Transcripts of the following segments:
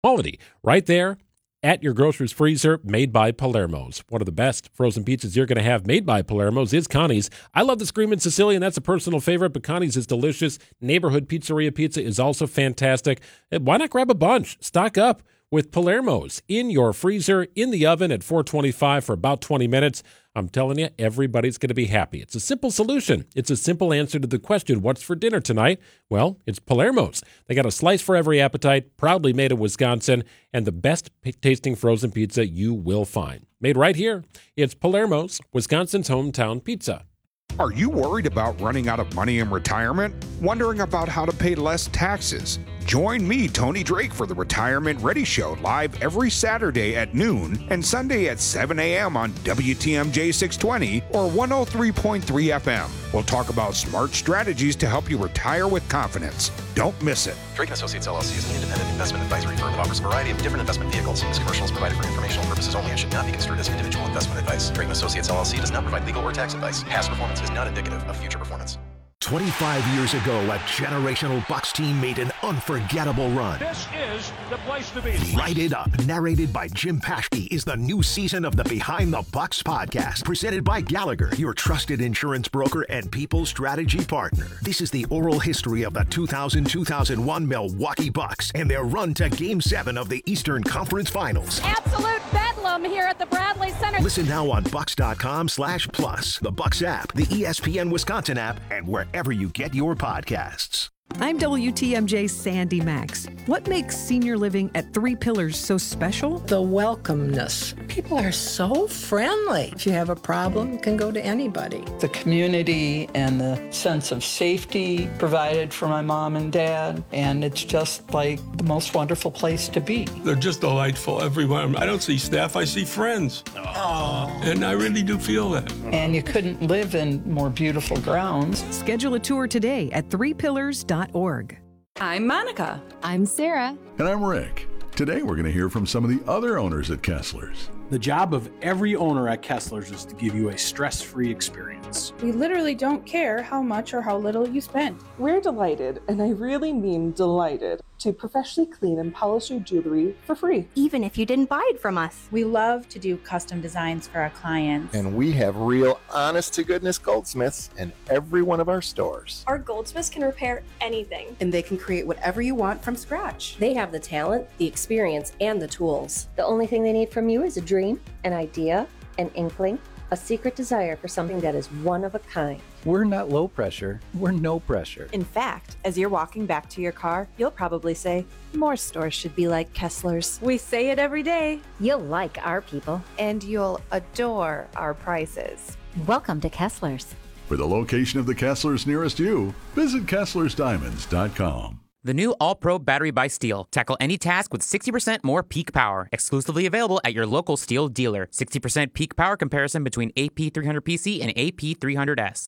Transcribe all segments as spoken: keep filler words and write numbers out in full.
Quality right there at your grocer's freezer, made by Palermo's. One of the best frozen pizzas you're going to have made by Palermo's is Connie's. I love the Screamin' Sicilian. That's a personal favorite, but Connie's is delicious. Neighborhood Pizzeria Pizza is also fantastic. Why not grab a bunch? Stock up with Palermo's in your freezer, in the oven at four twenty-five for about twenty minutes. I'm telling you, everybody's going to be happy. It's a simple solution. It's a simple answer to the question, what's for dinner tonight? Well, it's Palermo's. They got a slice for every appetite, proudly made in Wisconsin, and the best p- tasting frozen pizza you will find. Made right here. It's Palermo's, Wisconsin's hometown pizza. Are you worried about running out of money in retirement? Wondering about how to pay less taxes? Join me, Tony Drake, for the Retirement Ready Show, live every Saturday at noon and Sunday at seven a.m. on W T M J six twenty or one oh three point three F M. We'll talk about smart strategies to help you retire with confidence. Don't miss it. Drake and Associates L L C is an independent investment advisory firm that offers a variety of different investment vehicles. This commercial is provided for informational purposes only and should not be construed as individual investment advice. Drake and Associates L L C does not provide legal or tax advice. Past performance is not indicative of future performance. twenty-five years ago, a generational Bucks team made an unforgettable run. This is the place to be. Write It Up, narrated by Jim Paschke, is the new season of the Behind the Bucks podcast, presented by Gallagher, your trusted insurance broker and people strategy partner. This is the oral history of the two thousand two thousand one Milwaukee Bucks and their run to Game seven of the Eastern Conference Finals. Absolute bedlam here at the Bradley Center. Listen now on Bucks.com slash plus, the Bucks app, the E S P N Wisconsin app, and wherever you get your podcasts. I'm W T M J's Sandy Max. What makes senior living at Three Pillars so special? The welcomeness. People are so friendly. If you have a problem, you can go to anybody. The community and the sense of safety provided for my mom and dad, and it's just like the most wonderful place to be. They're just delightful everywhere. I don't see staff, I see friends. Oh. And I really do feel that. And you couldn't live in more beautiful grounds. Schedule a tour today at three pillars dot org. I'm Monica. I'm Sarah. And I'm Rick. Today we're going to hear from some of the other owners at Kessler's. The job of every owner at Kessler's is to give you a stress-free experience. We literally don't care how much or how little you spend. We're delighted, and I really mean delighted, to professionally clean and polish your jewelry for free. Even if you didn't buy it from us. We love to do custom designs for our clients. And we have real honest-to-goodness goldsmiths in every one of our stores. Our goldsmiths can repair anything. And they can create whatever you want from scratch. They have the talent, the experience, and the tools. The only thing they need from you is a dream, an idea, an inkling, a secret desire for something that is one of a kind. We're not low pressure, we're no pressure. In fact, as you're walking back to your car, you'll probably say, more stores should be like Kessler's. We say it every day. You'll like our people. And you'll adore our prices. Welcome to Kessler's. For the location of the Kessler's nearest you, visit Kesslers Diamonds dot com. The new All-Pro battery by Steel. Tackle any task with sixty percent more peak power. Exclusively available at your local Steel dealer. sixty percent peak power comparison between A P three hundred P C and A P three hundred S.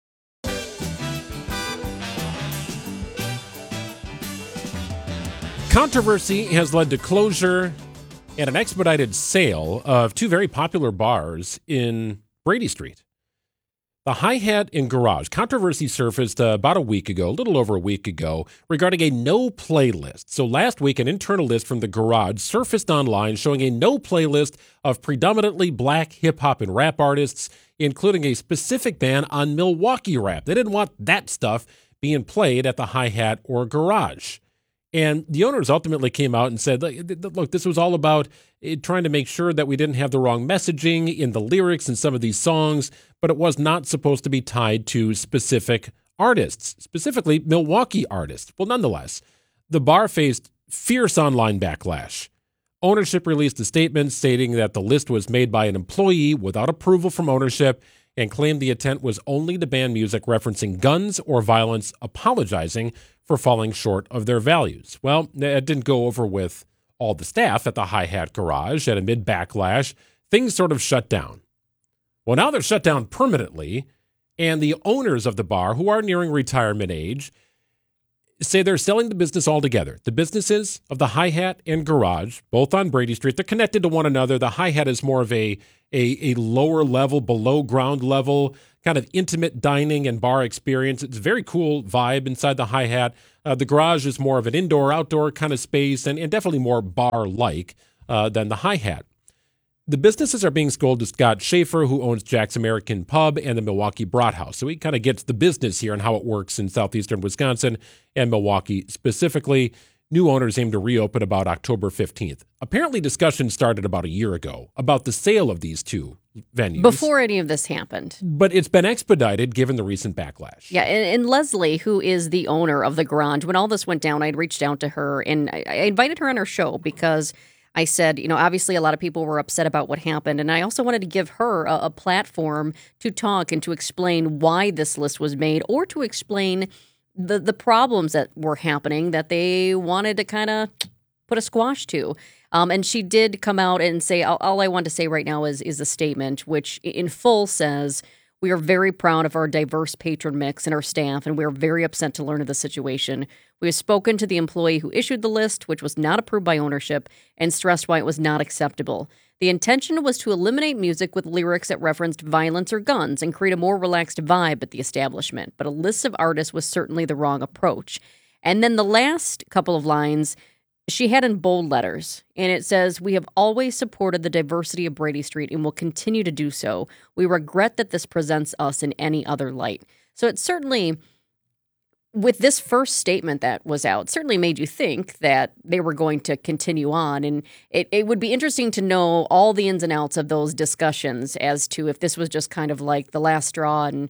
Controversy has led to closure and an expedited sale of two very popular bars in Brady Street. The Hi-Hat and Garage. Controversy surfaced uh, about a week ago, a little over a week ago, regarding a no playlist. So last week, an internal list from the Garage surfaced online showing a no playlist of predominantly black hip-hop and rap artists, including a specific ban on Milwaukee rap. They didn't want that stuff being played at the Hi-Hat or Garage. And the owners ultimately came out and said, look, this was all about trying to make sure that we didn't have the wrong messaging in the lyrics in some of these songs, but it was not supposed to be tied to specific artists, specifically Milwaukee artists. Well, nonetheless, the bar faced fierce online backlash. Ownership released a statement stating that the list was made by an employee without approval from ownership and claimed the intent was only to ban music referencing guns or violence, apologizing for falling short of their values. Well, it didn't go over with all the staff at the Hi-Hat Garage. And amid backlash, things sort of shut down. Well, now they're shut down permanently, and the owners of the bar, who are nearing retirement age, say they're selling the business altogether. The businesses of the Hi-Hat and Garage, both on Brady Street, they're connected to one another. The Hi-Hat is more of a, a, a lower level, below ground level, kind of intimate dining and bar experience. It's a very cool vibe inside the Hi-Hat. Uh, the garage is more of an indoor-outdoor kind of space and, and definitely more bar-like uh, than the Hi-Hat. The businesses are being sold to Scott Schaefer, who owns Jack's American Pub and the Milwaukee Brat House. So he kind of gets the business here and how it works in southeastern Wisconsin and Milwaukee specifically. New owners aim to reopen about October fifteenth. Apparently, discussions started about a year ago about the sale of these two venues. Before any of this happened. But it's been expedited given the recent backlash. Yeah, and, and Leslie, who is the owner of the garage, when all this went down, I'd reached out to her and I, I invited her on our show because I said, you know, obviously a lot of people were upset about what happened. And I also wanted to give her a, a platform to talk and to explain why this list was made or to explain the the problems that were happening that they wanted to kind of put a squash to. Um, and she did come out and say, all, all I want to say right now is is a statement, which in full says, we are very proud of our diverse patron mix and our staff, and we are very upset to learn of the situation. We have spoken to the employee who issued the list, which was not approved by ownership, and stressed why it was not acceptable. The intention was to eliminate music with lyrics that referenced violence or guns and create a more relaxed vibe at the establishment, but a list of artists was certainly the wrong approach. And then the last couple of lines, she had in bold letters, and it says, we have always supported the diversity of Brady Street and will continue to do so. We regret that this presents us in any other light. So it certainly, with this first statement that was out, certainly made you think that they were going to continue on. And it, it would be interesting to know all the ins and outs of those discussions as to if this was just kind of like the last straw. And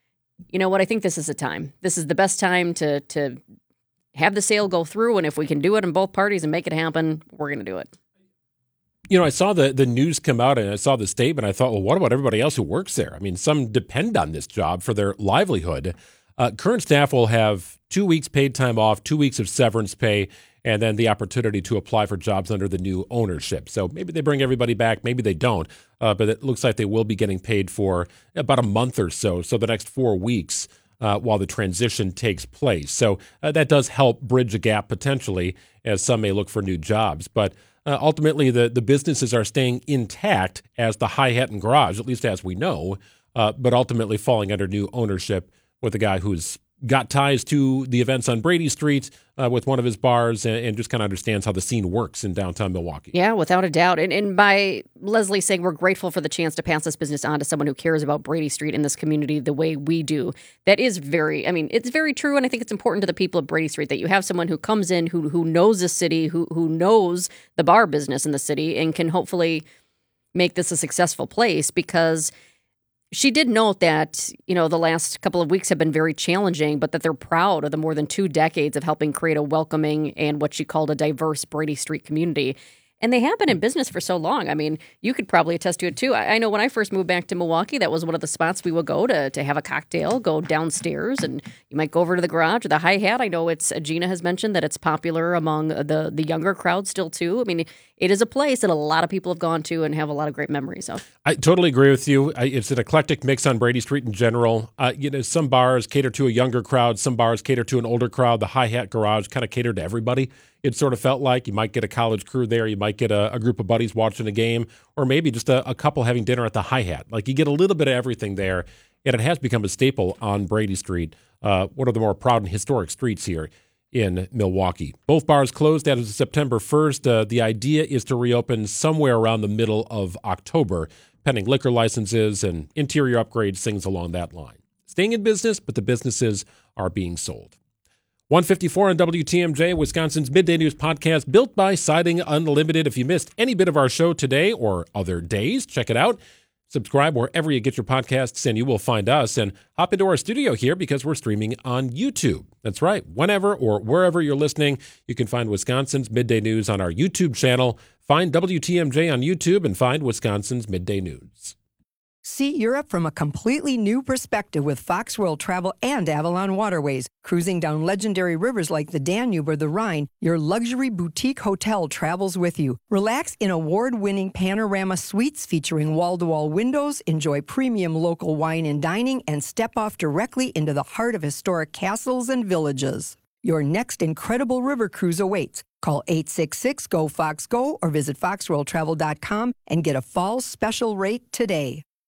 you know what? I think this is the time. This is the best time to to have the sale go through. And if we can do it in both parties and make it happen, we're going to do it. You know, I saw the, the news come out and I saw the statement. I thought, well, what about everybody else who works there? I mean, some depend on this job for their livelihood. Uh, current staff will have two weeks paid time off, two weeks of severance pay, and then the opportunity to apply for jobs under the new ownership. So maybe they bring everybody back, maybe they don't, uh, but it looks like they will be getting paid for about a month or so, so the next four weeks uh, while the transition takes place. So uh, that does help bridge a gap potentially as some may look for new jobs. But uh, ultimately, the, the businesses are staying intact as the Hi-Hat and Garage, at least as we know, uh, but ultimately falling under new ownership with a guy who's got ties to the events on Brady Street uh, with one of his bars and, and just kind of understands how the scene works in downtown Milwaukee. Yeah, without a doubt. And, and by Leslie saying we're grateful for the chance to pass this business on to someone who cares about Brady Street in this community the way we do, that is very, I mean, it's very true. And I think it's important to the people of Brady Street that you have someone who comes in who who knows the city, who who knows the bar business in the city and can hopefully make this a successful place, because she did note that, you know, the last couple of weeks have been very challenging, but that they're proud of the more than two decades of helping create a welcoming and what she called a diverse Brady Street community. And they have been in business for so long. I mean, you could probably attest to it, too. I, I know when I first moved back to Milwaukee, that was one of the spots we would go to to have a cocktail, go downstairs, and you might go over to the garage or the Hi-Hat. I know it's Gina has mentioned that it's popular among the, the younger crowd still, too. I mean, it is a place that a lot of people have gone to and have a lot of great memories of. I totally agree with you. I, it's an eclectic mix on Brady Street in general. Uh, you know, some bars cater to a younger crowd. Some bars cater to an older crowd. The Hi-Hat Garage kind of catered to everybody. It sort of felt like you might get a college crew there. You might get a, a group of buddies watching a game, or maybe just a, a couple having dinner at the Hi-Hat. Like, you get a little bit of everything there, and it has become a staple on Brady Street, uh, one of the more proud and historic streets here in Milwaukee. Both bars closed as of September first. Uh, the idea is to reopen somewhere around the middle of October, pending liquor licenses and interior upgrades, things along that line. Staying in business, but the businesses are being sold. one fifty-four on W T M J, Wisconsin's Midday News podcast, built by Siding Unlimited. If you missed any bit of our show today or other days, check it out. Subscribe wherever you get your podcasts, and you will find us. And hop into our studio here because we're streaming on YouTube. That's right. Whenever or wherever you're listening, you can find Wisconsin's Midday News on our YouTube channel. Find W T M J on YouTube and find Wisconsin's Midday News. See Europe from a completely new perspective with Fox World Travel and Avalon Waterways. Cruising down legendary rivers like the Danube or the Rhine, your luxury boutique hotel travels with you. Relax in award-winning panorama suites featuring wall-to-wall windows, enjoy premium local wine and dining, and step off directly into the heart of historic castles and villages. Your next incredible river cruise awaits. Call eight six six, G O, Fox, Go or visit fox world travel dot com and get a fall special rate today.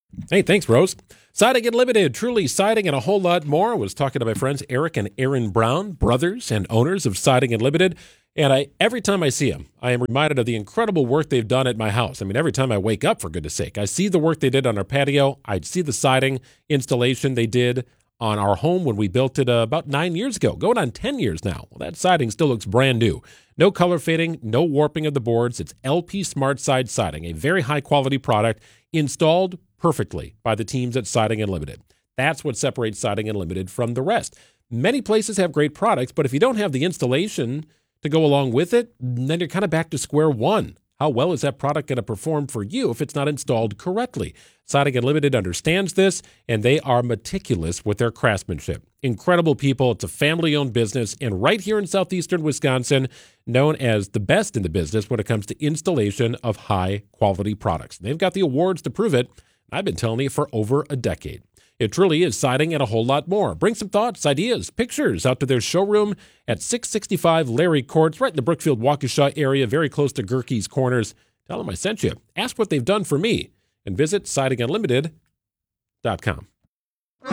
Hey, thanks, Rose. Siding Unlimited, truly siding and a whole lot more. I was talking to my friends Eric and Aaron Brown, brothers and owners of Siding Unlimited. And I, every time I see them, I am reminded of the incredible work they've done at my house. I mean, every time I wake up, for goodness sake, I see the work they did on our patio. I see the siding installation they did on our home when we built it uh, about nine years ago, going on ten years now. Well, that siding still looks brand new. No color fading, no warping of the boards. It's L P Smart Side Siding, a very high-quality product installed perfectly by the teams at Siding Unlimited. That's what separates Siding Unlimited from the rest. Many places have great products, but if you don't have the installation to go along with it, then you're kind of back to square one. How well is that product going to perform for you if it's not installed correctly? Siding Unlimited understands this, and they are meticulous with their craftsmanship. Incredible people. It's a family-owned business, and right here in southeastern Wisconsin, known as the best in the business when it comes to installation of high-quality products. They've got the awards to prove it. I've been telling you for over a decade. It truly is siding and a whole lot more. Bring some thoughts, ideas, pictures out to their showroom at six sixty-five Larry Courts, right in the Brookfield Waukesha area, very close to Gerke's Corners. Tell them I sent you. Ask what they've done for me and visit siding unlimited dot com.